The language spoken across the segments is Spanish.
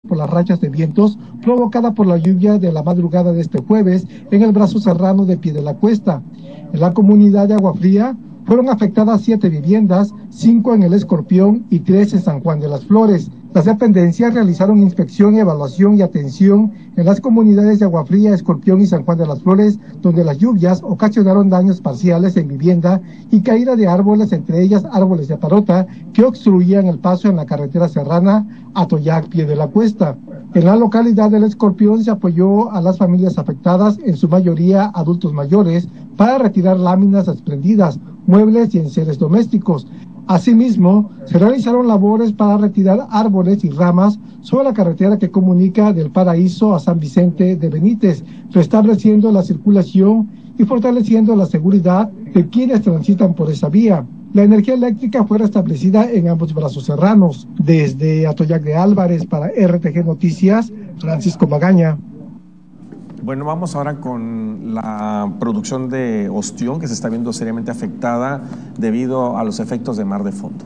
por las rachas de vientos provocada por la lluvia de la madrugada de este jueves en el brazo serrano de Pie de la Cuesta. En la comunidad de Agua Fría fueron afectadas 7 viviendas, 5 en El Escorpión y 3 en San Juan de las Flores. Las dependencias realizaron inspección, evaluación y atención en las comunidades de Agua Fría, Escorpión y San Juan de las Flores, donde las lluvias ocasionaron daños parciales en vivienda y caída de árboles, entre ellas árboles de parota, que obstruían el paso en la carretera serrana Atoyac, Pie de la Cuesta. En la localidad del Escorpión se apoyó a las familias afectadas, en su mayoría adultos mayores, para retirar láminas desprendidas, muebles y enseres domésticos. Asimismo, se realizaron labores para retirar árboles y ramas sobre la carretera que comunica del Paraíso a San Vicente de Benítez, restableciendo la circulación y fortaleciendo la seguridad de quienes transitan por esa vía. La energía eléctrica fue restablecida en ambos brazos serranos. Desde Atoyac de Álvarez para RTG Noticias, Francisco Magaña. Bueno, vamos ahora con la producción de ostión, que se está viendo seriamente afectada debido a los efectos de mar de fondo.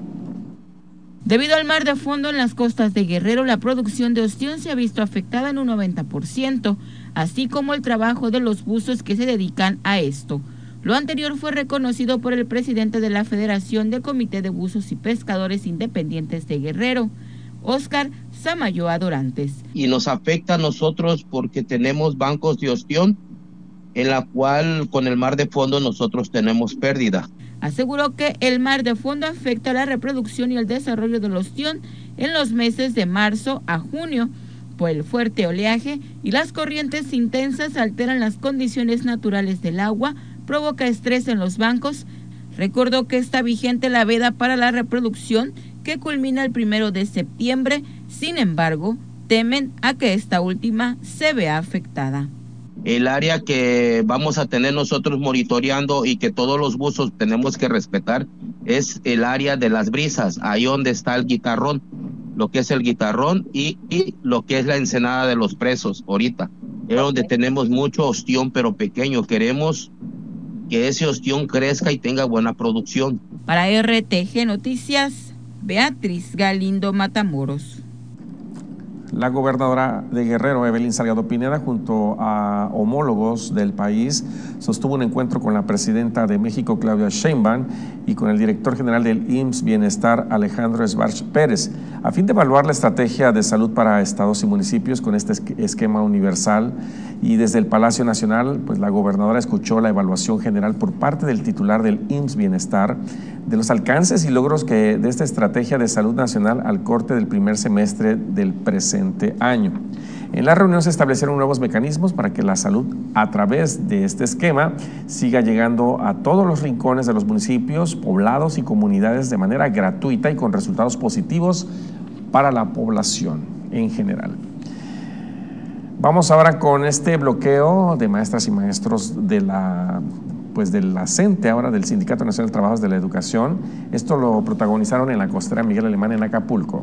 Debido al mar de fondo en las costas de Guerrero, la producción de ostión se ha visto afectada en un 90%, así como el trabajo de los buzos que se dedican a esto. Lo anterior fue reconocido por el presidente de la Federación del Comité de Buzos y Pescadores Independientes de Guerrero, Óscar Samayoa Dorantes. Y nos afecta a nosotros porque tenemos bancos de ostión, en la cual con el mar de fondo nosotros tenemos pérdida. Aseguró que el mar de fondo afecta la reproducción y el desarrollo del ostión en los meses de marzo a junio, pues el fuerte oleaje y las corrientes intensas alteran las condiciones naturales del agua, provoca estrés en los bancos. Recordó que está vigente la veda para la reproducción que culmina el 1 de septiembre, sin embargo, temen a que esta última se vea afectada. El área que vamos a tener nosotros monitoreando y que todos los buzos tenemos que respetar es el área de las brisas, ahí donde está el guitarrón, lo que es el guitarrón y lo que es la ensenada de los presos ahorita. Es donde tenemos mucho ostión, pero pequeño. Queremos que ese ostión crezca y tenga buena producción. Para RTG Noticias, Beatriz Galindo Matamoros. La gobernadora de Guerrero, Evelyn Salgado Pineda, junto a homólogos del país, sostuvo un encuentro con la presidenta de México, Claudia Sheinbaum, y con el director general del IMSS Bienestar, Alejandro Esbarch Pérez, a fin de evaluar la estrategia de salud para estados y municipios con este esquema universal. Y desde el Palacio Nacional, pues la gobernadora escuchó la evaluación general por parte del titular del IMSS Bienestar de los alcances y logros de esta estrategia de salud nacional al corte del primer semestre del presente año. En la reunión se establecieron nuevos mecanismos para que la salud a través de este esquema siga llegando a todos los rincones de los municipios, poblados y comunidades de manera gratuita y con resultados positivos para la población en general. Vamos ahora con este bloqueo de maestras y maestros de la CENTE, ahora del Sindicato Nacional de Trabajadores de la Educación. Esto lo protagonizaron en la costera Miguel Alemán en Acapulco.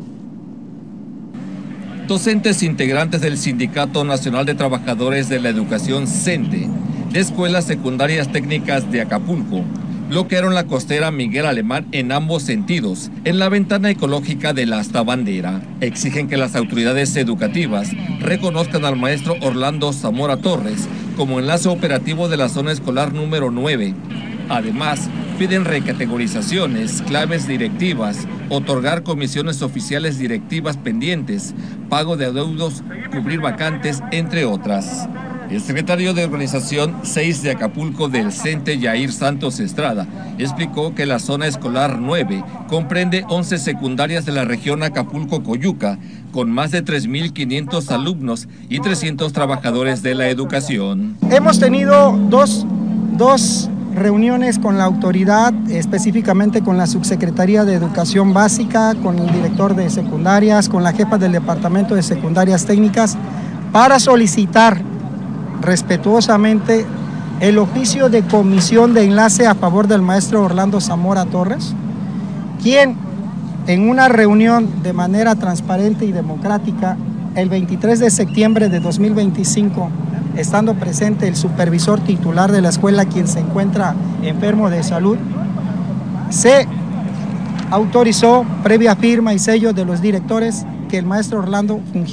Docentes integrantes del Sindicato Nacional de Trabajadores de la Educación CENTE, de escuelas secundarias técnicas de Acapulco, bloquearon la costera Miguel Alemán en ambos sentidos, en la ventana ecológica de la Asta Bandera. Exigen que las autoridades educativas reconozcan al maestro Orlando Zamora Torres como enlace operativo de la zona escolar número 9. Además, piden recategorizaciones, claves directivas, otorgar comisiones oficiales directivas pendientes, pago de adeudos, cubrir vacantes, entre otras. El secretario de Organización 6 de Acapulco del CENTE, Yair Santos Estrada, explicó que la zona escolar 9 comprende 11 secundarias de la región Acapulco-Coyuca, con más de 3.500 alumnos y 300 trabajadores de la educación. Hemos tenido dos reuniones con la autoridad, específicamente con la Subsecretaría de Educación Básica, con el director de secundarias, con la jefa del Departamento de Secundarias Técnicas, para solicitar respetuosamente el oficio de comisión de enlace a favor del maestro Orlando Zamora Torres, quien en una reunión de manera transparente y democrática el 23 de septiembre de 2025, estando presente el supervisor titular de la escuela, quien se encuentra enfermo de salud, se autorizó, previa firma y sello de los directores, que el maestro Orlando fungiera